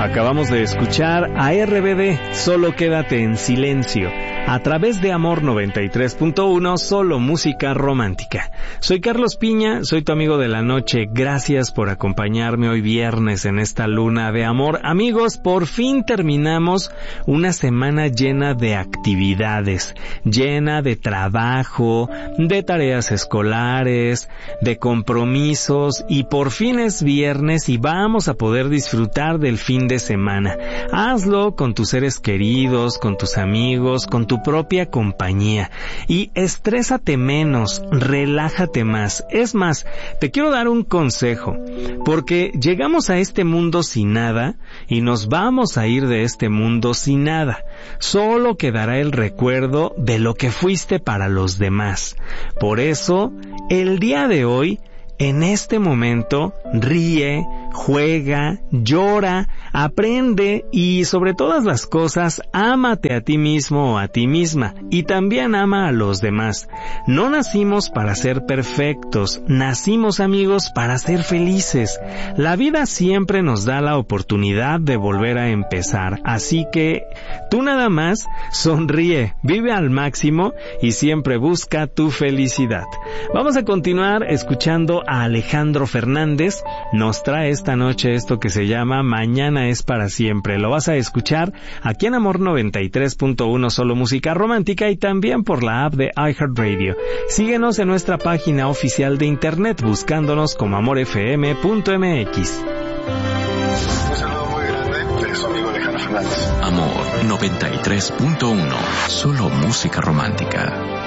Acabamos de escuchar a RBD, Solo Quédate en Silencio, a través de Amor 93.1, solo música romántica. Soy Carlos Piña, soy tu amigo de la noche. Gracias por acompañarme hoy viernes en esta luna de amor. Amigos, por fin terminamos una semana llena de actividades, llena de trabajo, de tareas escolares, de compromisos, y por fin es viernes y vamos a poder disfrutar del fin de semana. Hazlo con tus seres queridos, con tus amigos, con tu propia compañía, y estrésate menos, relájate más. Es más, te quiero dar un consejo, porque llegamos a este mundo sin nada y nos vamos a ir de este mundo sin nada. Solo quedará el recuerdo de lo que fuiste para los demás. Por eso, el día de hoy, en este momento, ríe, juega, llora, aprende y, sobre todas las cosas, ámate a ti mismo o a ti misma, y también ama a los demás. No nacimos para ser perfectos, nacimos, amigos, para ser felices. La vida siempre nos da la oportunidad de volver a empezar, así que tú nada más sonríe, vive al máximo y siempre busca tu felicidad. Vamos a continuar escuchando a Alejandro Fernández. Nos trae esta noche esto que se llama Mañana es para siempre. Lo vas a escuchar aquí en Amor 93.1, solo música romántica, y también por la app de iHeartRadio. Síguenos en nuestra página oficial de internet buscándonos como amorfm.mx. Un saludo muy grande de su amigo Alejandro Fernández. Amor 93.1, solo música romántica.